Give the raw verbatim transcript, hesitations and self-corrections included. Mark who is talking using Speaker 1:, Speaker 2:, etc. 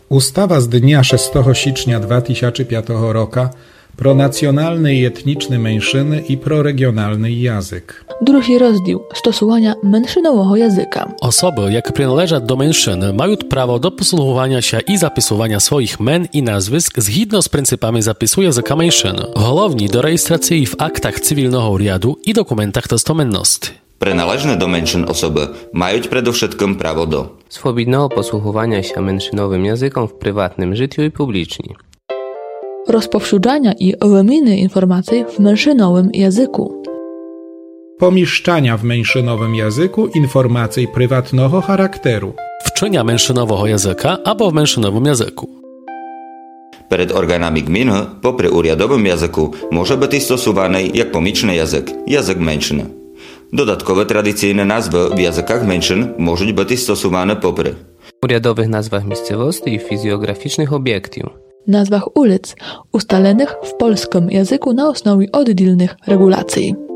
Speaker 1: Устава з дня шестого січня дві тисячі п'ятого року про національні і етнічні меншини і про регіональний язик.
Speaker 2: Drugi rozdział stosowania menszynowego języka.
Speaker 3: Osoby, jakie przynależą do menszyn, mają prawo do posługiwania się i zapisywania swoich men i nazwisk zgodnie z pryncypami zapisu języka menszyn. Głównie do rejestracji w aktach cywilnego riadu i dokumentach testamenności.
Speaker 4: Przynależne do menszyn osoby mają przede wszystkim prawo do
Speaker 5: swobodnego posługiwania się menszynowym językiem w prywatnym życiu i publicznie.
Speaker 2: Rozpowszechniania i wymiany informacji w menszynowym języku.
Speaker 1: Pomieszczania w menszynowym języku informacji prywatnego charakteru.
Speaker 3: Wczynia menszynowego języka albo w menszynowym języku.
Speaker 4: Przed organami gminy, poprzez uriadowym języku, może być stosowany jak pomічny język, język menszyn. Dodatkowe tradycyjne nazwy w językach menszyn mogą być stosowane poprzez
Speaker 5: uriadowych nazwach miejscowości i fizjograficznych obiektów.
Speaker 2: Nazwach ulic ustalonych w polskim języku na osnowie oddzielnych regulacji.